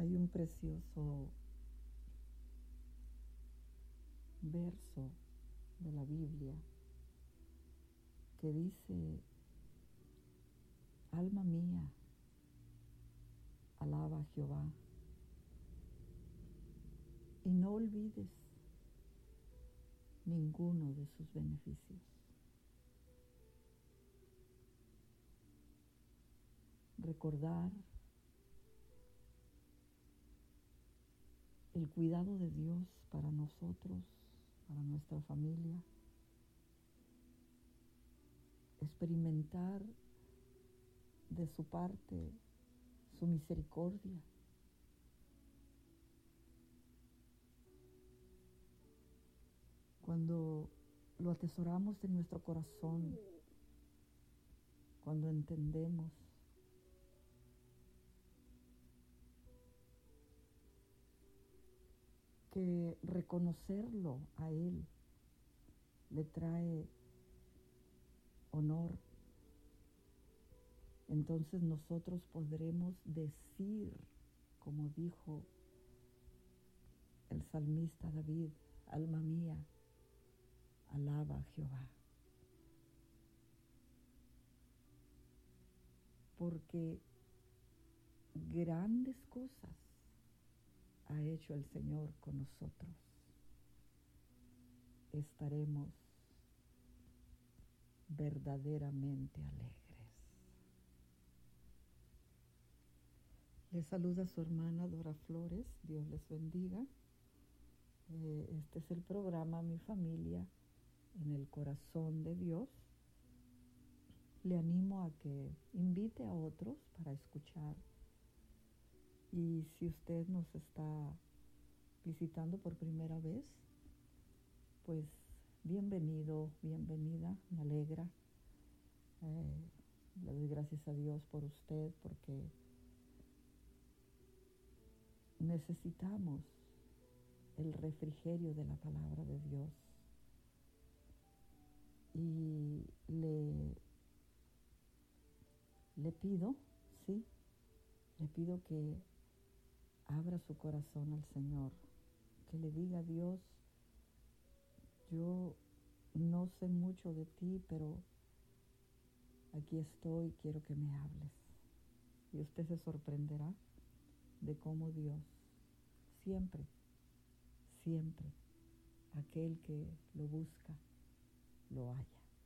Hay un precioso verso de la Biblia que dice: alma mía, alaba a Jehová, y no olvides ninguno de sus beneficios. Recordar el cuidado de Dios para nosotros, para nuestra familia, experimentar de su parte su misericordia. Cuando lo atesoramos en nuestro corazón, cuando entendemos que reconocerlo a Él le trae honor, entonces nosotros podremos decir, como dijo el salmista David: alma mía, alaba a Jehová. Porque grandes cosas ha hecho el Señor con nosotros. Estaremos verdaderamente alegres. Les saluda su hermana Dora Flores. Dios les bendiga. Este es el programa Mi Familia en el Corazón de Dios. Le animo a que invite a otros para escuchar. Y si usted nos está visitando por primera vez, pues bienvenido, bienvenida, me alegra. Le doy gracias a Dios por usted, porque necesitamos el refrigerio de la palabra de Dios. Y le pido, sí, le pido que abra su corazón al Señor, que le diga a Dios: yo no sé mucho de ti, pero aquí estoy, quiero que me hables. Y usted se sorprenderá de cómo Dios siempre, siempre, aquel que lo busca, lo halla.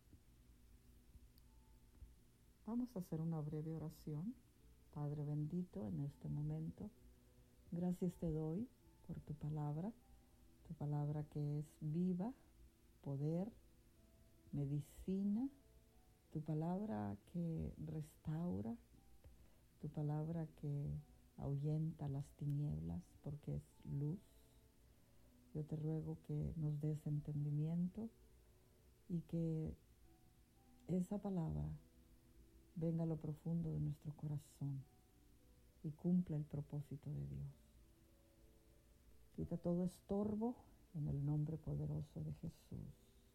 Vamos a hacer una breve oración. Padre bendito, en este momento, gracias te doy por tu palabra que es viva, poder, medicina, tu palabra que restaura, tu palabra que ahuyenta las tinieblas porque es luz. Yo te ruego que nos des entendimiento y que esa palabra venga a lo profundo de nuestro corazón y cumpla el propósito de Dios. Quita todo estorbo en el nombre poderoso de Jesús.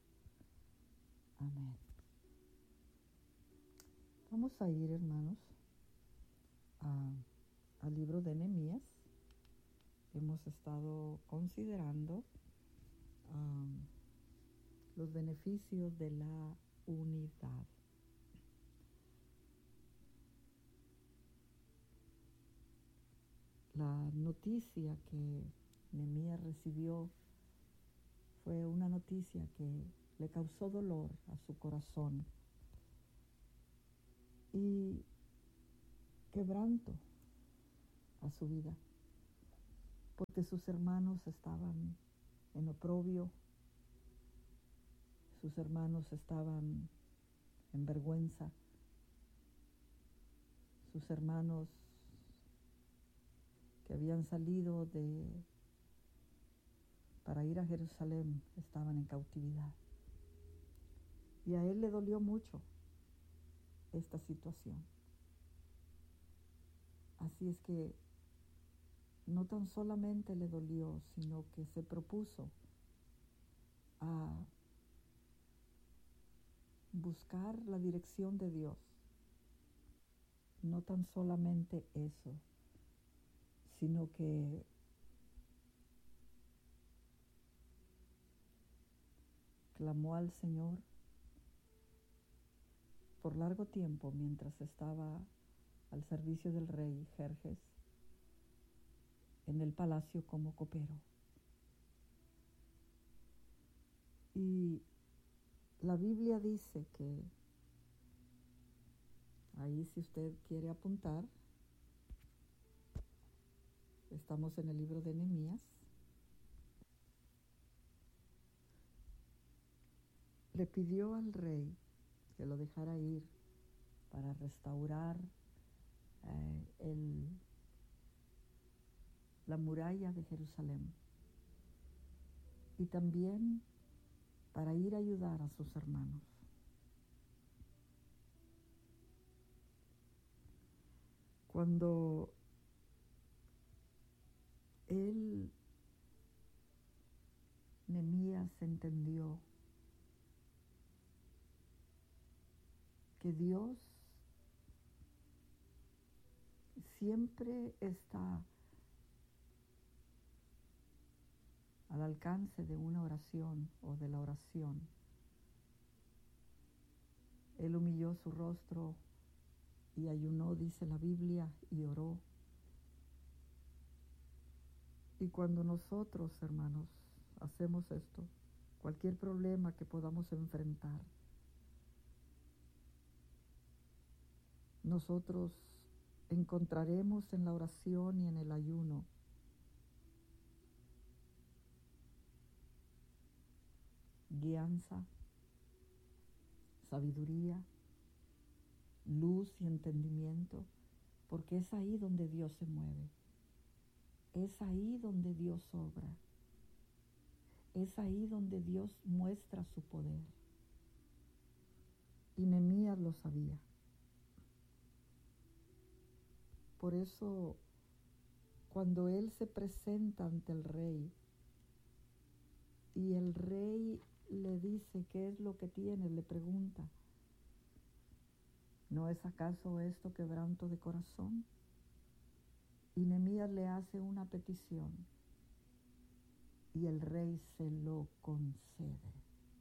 Amén. Vamos a ir, hermanos, al libro de Nehemías. Hemos estado considerando los beneficios de la unidad. La noticia que Nehemías recibió fue una noticia que le causó dolor a su corazón y quebranto a su vida, porque sus hermanos estaban en oprobio, sus hermanos estaban en vergüenza, sus hermanos que habían salido para ir a Jerusalén estaban en cautividad. Y a él le dolió mucho esta situación. Así es que no tan solamente le dolió, sino que se propuso a buscar la dirección de Dios. No tan solamente eso, sino que clamó al Señor por largo tiempo mientras estaba al servicio del rey Jerjes en el palacio como copero. Y la Biblia dice que, ahí si usted quiere apuntar, estamos en el libro de Nehemías. Le pidió al rey que lo dejara ir para restaurar la muralla de Jerusalén y también para ir a ayudar a sus hermanos. Cuando Nehemías entendió que Dios siempre está al alcance de una oración o de la oración, él humilló su rostro y ayunó, dice la Biblia, y oró. Y cuando nosotros, hermanos, hacemos esto, cualquier problema que podamos enfrentar, nosotros encontraremos en la oración y en el ayuno guianza, sabiduría, luz y entendimiento, porque es ahí donde Dios se mueve, es ahí donde Dios obra, es ahí donde Dios muestra su poder. Y Nehemías lo sabía. Por eso, cuando él se presenta ante el rey y el rey le dice qué es lo que tiene, le pregunta, ¿no es acaso esto quebranto de corazón? Y Nehemías le hace una petición y el rey se lo concede.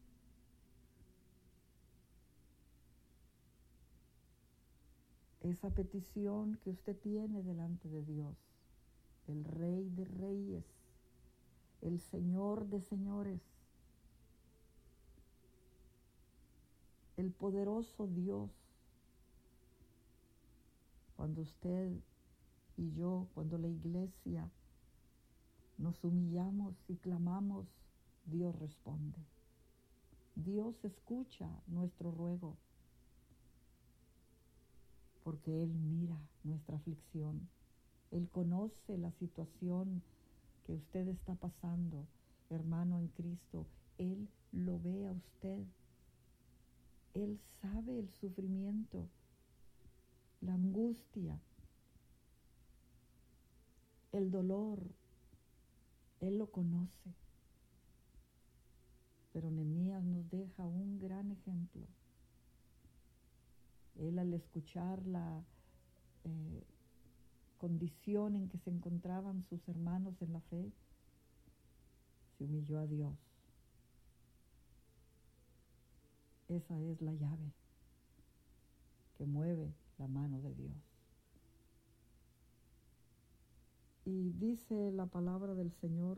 Esa petición que usted tiene delante de Dios, el Rey de Reyes, el Señor de Señores, el poderoso Dios, cuando usted y yo, cuando la iglesia nos humillamos y clamamos, Dios responde. Dios escucha nuestro ruego, porque Él mira nuestra aflicción. Él conoce la situación que usted está pasando, hermano en Cristo. Él lo ve a usted. Él sabe el sufrimiento, la angustia, el dolor. Él lo conoce. Pero Nehemías nos deja un gran ejemplo. Él, al escuchar la condición en que se encontraban sus hermanos en la fe, se humilló a Dios. Esa es la llave que mueve la mano de Dios. Y dice la palabra del Señor,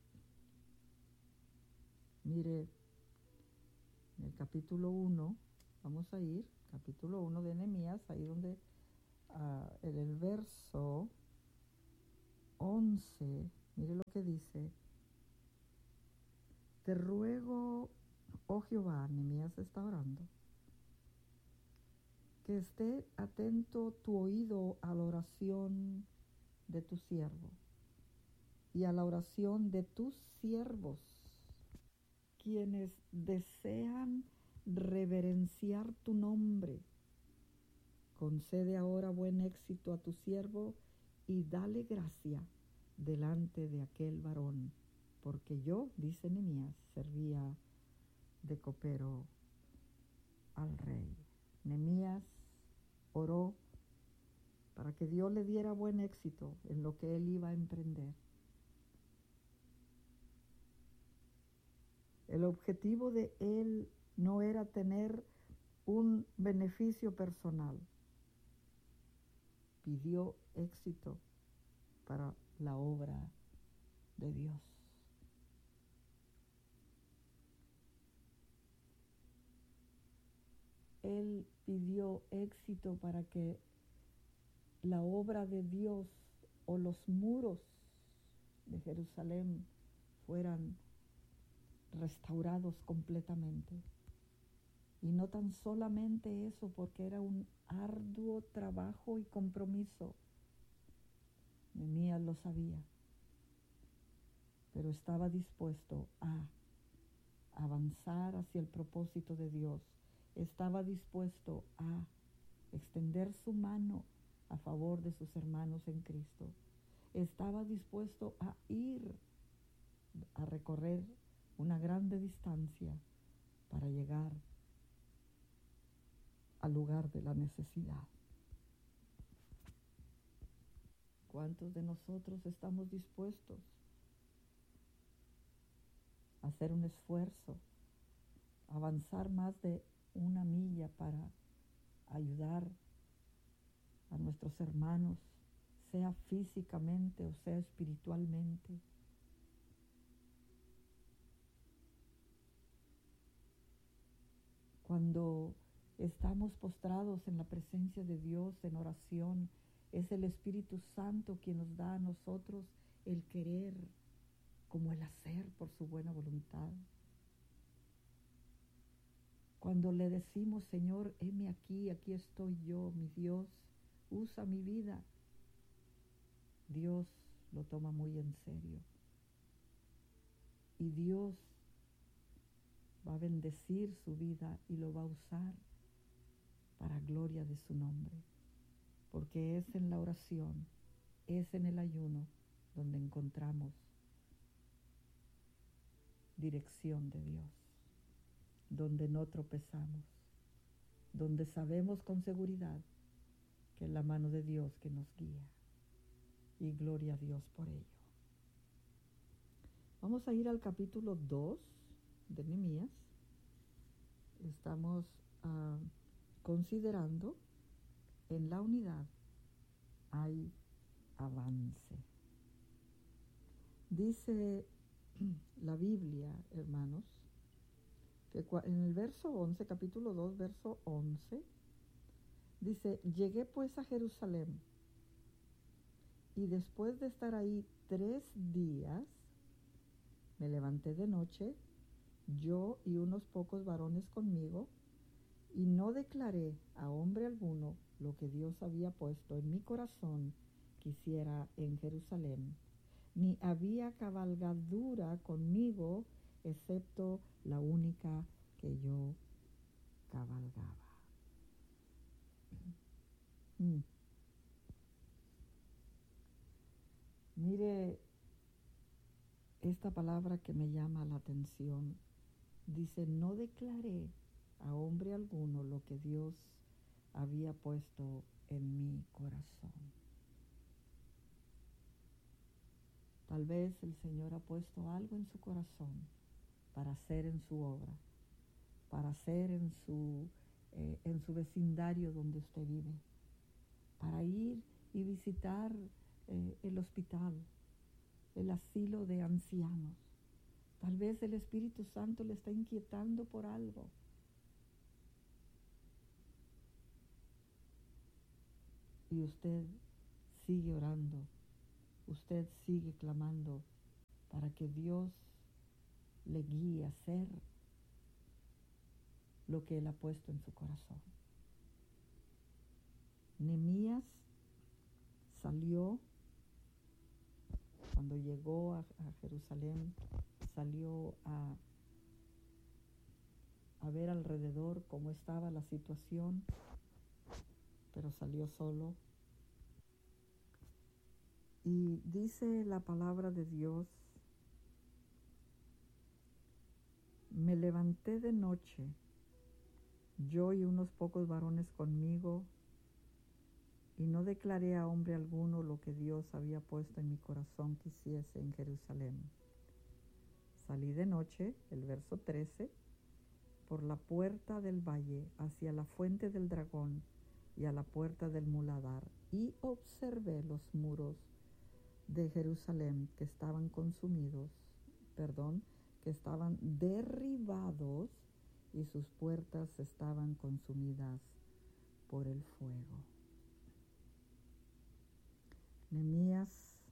mire, en el capítulo 1, vamos a ir, capítulo 1 de Nehemías, ahí donde en el verso 11, mire lo que dice: te ruego, oh Jehová, Nehemías está orando, que esté atento tu oído a la oración de tu siervo y a la oración de tus siervos, quienes desean reverenciar tu nombre. Concede ahora buen éxito a tu siervo y dale gracia delante de aquel varón, porque yo, dice Nehemías, servía de copero al rey. Nehemías oró para que Dios le diera buen éxito en lo que él iba a emprender. El objetivo de él no era tener un beneficio personal. Pidió éxito para la obra de Dios. Él pidió éxito para que la obra de Dios o los muros de Jerusalén fueran restaurados completamente. Y no tan solamente eso, porque era un arduo trabajo y compromiso. Nehemías lo sabía, pero estaba dispuesto a avanzar hacia el propósito de Dios. Estaba dispuesto a extender su mano a favor de sus hermanos en Cristo. Estaba dispuesto a ir a recorrer una grande distancia para llegar al lugar de la necesidad. ¿Cuántos de nosotros estamos dispuestos a hacer un esfuerzo, a avanzar más de una milla para ayudar a nuestros hermanos, sea físicamente o sea espiritualmente? Cuando estamos postrados en la presencia de Dios en oración, es el Espíritu Santo quien nos da a nosotros el querer como el hacer por su buena voluntad. Cuando le decimos, Señor, heme aquí, aquí estoy yo, mi Dios, usa mi vida, Dios lo toma muy en serio. Y Dios va a bendecir su vida y lo va a usar para gloria de su nombre. Porque es en la oración, es en el ayuno donde encontramos dirección de Dios, donde no tropezamos, donde sabemos con seguridad que es la mano de Dios que nos guía. Y gloria a Dios por ello. Vamos a ir al capítulo 2 de Nehemías. Estamos considerando en la unidad hay avance. Dice la Biblia, hermanos, que en el verso 11, capítulo 2, verso 11, dice, llegué pues a Jerusalén y después de estar ahí 3 días, me levanté de noche, yo y unos pocos varones conmigo, y no declaré a hombre alguno lo que Dios había puesto en mi corazón que hiciera en Jerusalén, ni había cabalgadura conmigo, excepto la única que yo cabalgaba. Mire esta palabra que me llama la atención. Dice, no declaré a hombre alguno lo que Dios había puesto en mi corazón. Tal vez el Señor ha puesto algo en su corazón para hacer en su obra, para hacer en su vecindario donde usted vive, para ir y visitar el hospital, el asilo de ancianos. Tal vez el Espíritu Santo le está inquietando por algo. Y usted sigue orando, usted sigue clamando para que Dios le guíe a hacer lo que Él ha puesto en su corazón. Nehemías salió, cuando llegó a Jerusalén, salió a ver alrededor cómo estaba la situación, pero salió solo. Y dice la palabra de Dios, me levanté de noche, yo y unos pocos varones conmigo, y no declaré a hombre alguno lo que Dios había puesto en mi corazón que hiciese en Jerusalén. Salí de noche, el verso 13, por la puerta del valle hacia la fuente del dragón y a la puerta del muladar, y observé los muros de Jerusalén que estaban que estaban derribados, y sus puertas estaban consumidas por el fuego. Nehemías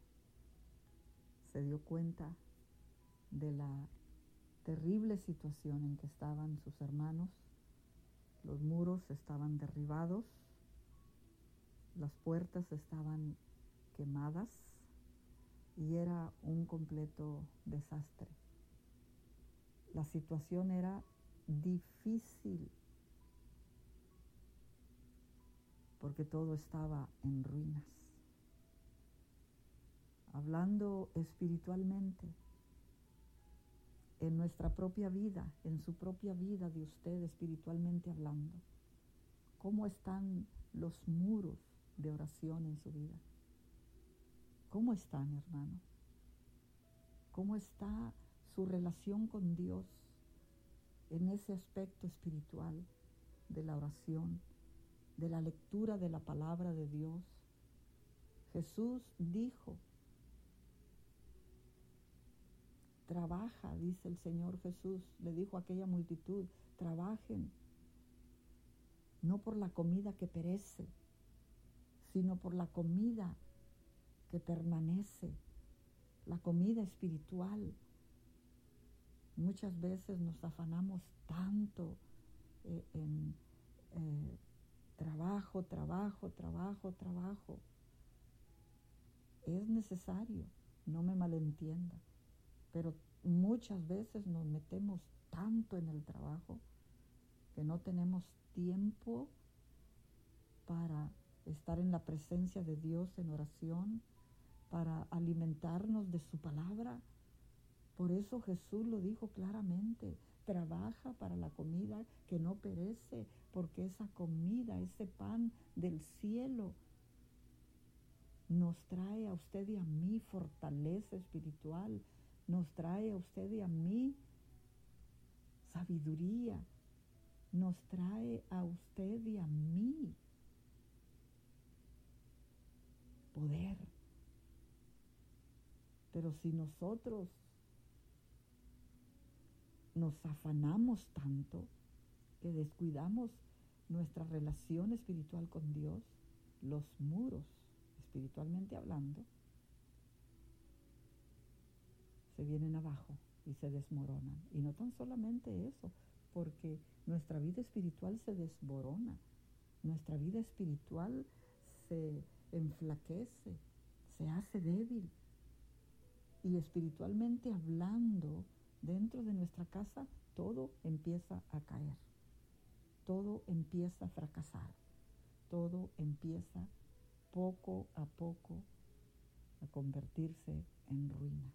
se dio cuenta de la terrible situación en que estaban sus hermanos. Los muros estaban derribados, las puertas estaban quemadas y era un completo desastre. La situación era difícil porque todo estaba en ruinas. Hablando espiritualmente, en nuestra propia vida, en su propia vida de usted espiritualmente hablando, ¿cómo están los muros de oración en su vida? ¿Cómo están, hermano? ¿Cómo está su relación con Dios en ese aspecto espiritual de la oración, de la lectura de la palabra de Dios? Jesús dijo, trabaja, dice el Señor Jesús, le dijo a aquella multitud, trabajen, no por la comida que perece, sino por la comida que permanece, la comida espiritual. Muchas veces nos afanamos tanto en trabajo. Es necesario, no me malentienda, pero muchas veces nos metemos tanto en el trabajo que no tenemos tiempo para estar en la presencia de Dios en oración, para alimentarnos de su palabra. Por eso Jesús lo dijo claramente, trabaja para la comida que no perece, porque esa comida, ese pan del cielo, nos trae a usted y a mí fortaleza espiritual, nos trae a usted y a mí sabiduría, nos trae a usted y a mí poder. Pero si nosotros nos afanamos tanto que descuidamos nuestra relación espiritual con Dios, los muros, espiritualmente hablando, se vienen abajo y se desmoronan. Y no tan solamente eso, porque nuestra vida espiritual se desmorona, nuestra vida espiritual se enflaquece, se hace débil. Y espiritualmente hablando, dentro de nuestra casa, todo empieza a caer, todo empieza a fracasar, todo empieza poco a poco a convertirse en ruinas.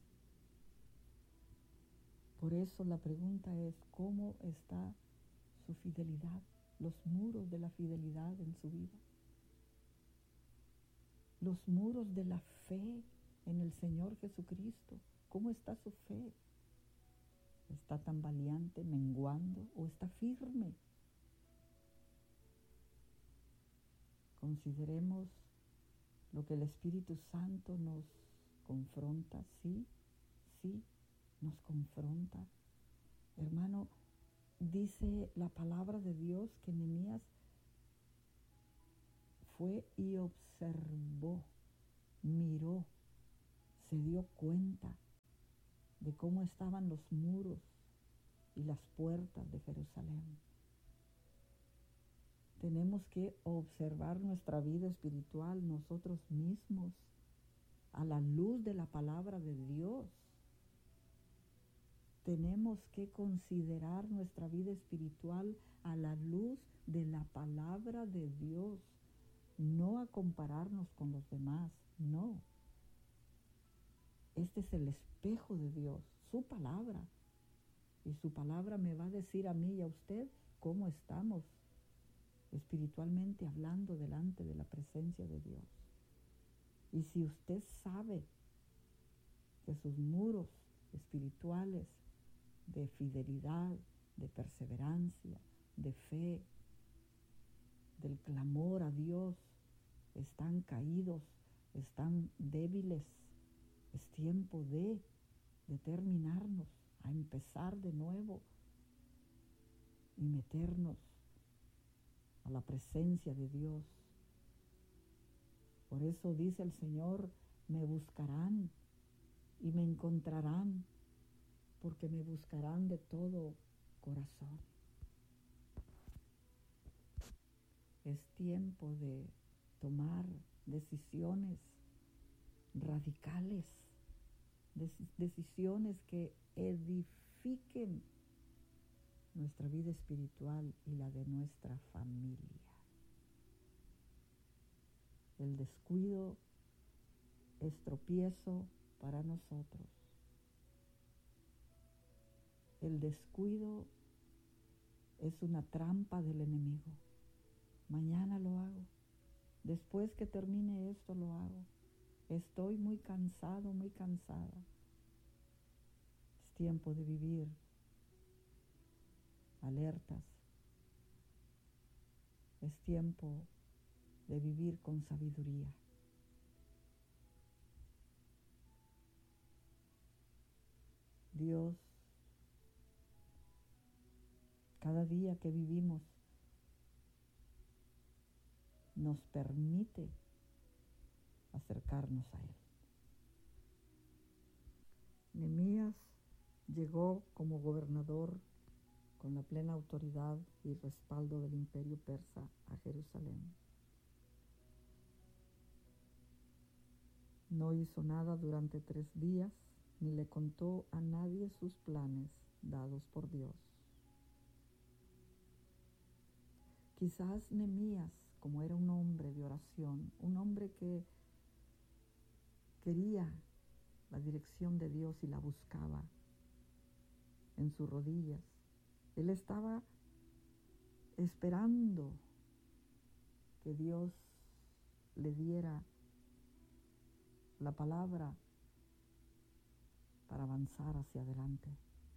Por eso la pregunta es, ¿cómo está su fidelidad? Los muros de la fidelidad en su vida. Los muros de la fe en el Señor Jesucristo. ¿Cómo está su fe? ¿Está tambaleante, menguando o está firme? Consideremos lo que el Espíritu Santo nos confronta. Sí, nos confronta. Hermano, dice la palabra de Dios que Nehemías fue y observó, miró, se dio cuenta de cómo estaban los muros y las puertas de Jerusalén. Tenemos que observar nuestra vida espiritual nosotros mismos a la luz de la palabra de Dios. Tenemos que considerar nuestra vida espiritual a la luz de la palabra de Dios, no a compararnos con los demás, no. Este es el espejo de Dios, su palabra. Y su palabra me va a decir a mí y a usted cómo estamos espiritualmente hablando delante de la presencia de Dios. Y si usted sabe que sus muros espirituales de fidelidad, de perseverancia, de fe, del clamor a Dios están caídos, están débiles, es tiempo de determinarnos a empezar de nuevo y meternos a la presencia de Dios. Por eso dice el Señor, me buscarán y me encontrarán, porque me buscarán de todo corazón. Es tiempo de tomar decisiones radicales, decisiones que edifiquen nuestra vida espiritual y la de nuestra familia. El descuido es tropiezo para nosotros. El descuido es una trampa del enemigo. Mañana lo hago. Después que termine esto lo hago. Estoy muy cansado, muy cansada. Es tiempo de vivir alertas. Es tiempo de vivir con sabiduría. Dios, cada día que vivimos, nos permite acercarnos a Él. Nehemías llegó como gobernador con la plena autoridad y respaldo del imperio persa a Jerusalén. No hizo nada durante 3 días, ni le contó a nadie sus planes dados por Dios. Quizás Nehemías, como era un hombre de oración, un hombre que quería la dirección de Dios y la buscaba en sus rodillas, él estaba esperando que Dios le diera la palabra para avanzar hacia adelante.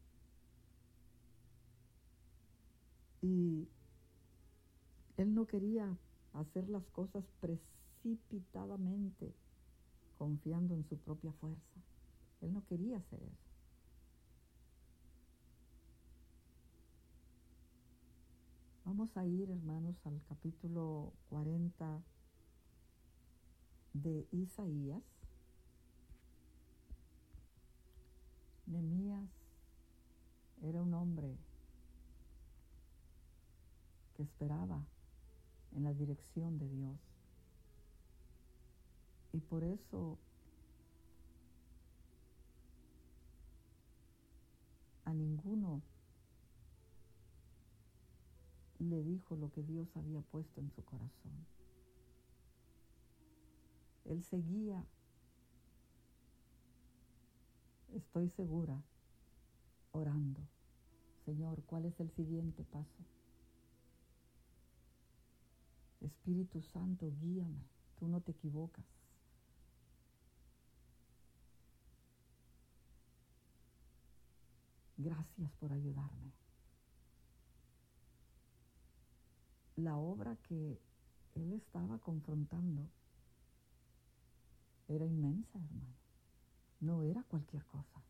Y él no quería hacer las cosas precipitadamente, confiando en su propia fuerza. Él no quería hacer eso. Vamos a ir, hermanos, al capítulo 40 de Isaías. Nehemías era un hombre que esperaba en la dirección de Dios. Y por eso a ninguno le dijo lo que Dios había puesto en su corazón. Él seguía, estoy segura, orando. Señor, ¿cuál es el siguiente paso? Espíritu Santo, guíame, tú no te equivocas. Gracias por ayudarme. La obra que él estaba confrontando era inmensa, hermano. No era cualquier cosa.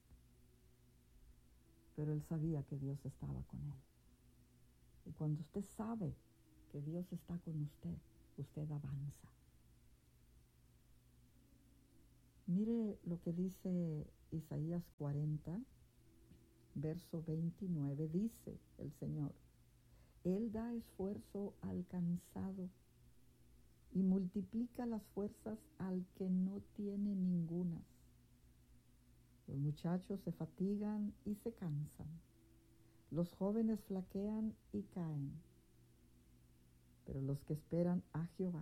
Pero él sabía que Dios estaba con él. Y cuando usted sabe que Dios está con usted, usted avanza. Mire lo que dice Isaías 40, verso 29, dice el Señor: Él da esfuerzo al cansado y multiplica las fuerzas al que no tiene ningunas. Los muchachos se fatigan y se cansan. Los jóvenes flaquean y caen. Pero los que esperan a Jehová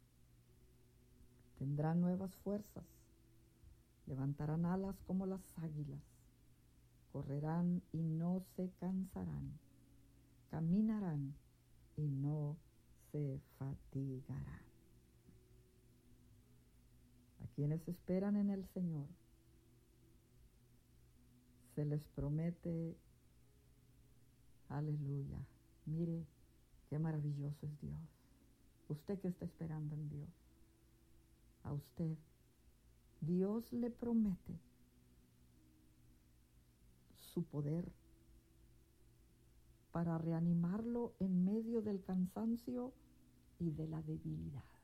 tendrán nuevas fuerzas. Levantarán alas como las águilas. Correrán y no se cansarán. Caminarán y no se fatigarán. A quienes esperan en el Señor, se les promete, aleluya, mire qué maravilloso es Dios. Usted que está esperando en Dios, a usted, Dios le promete su poder para reanimarlo en medio del cansancio y de la debilidad.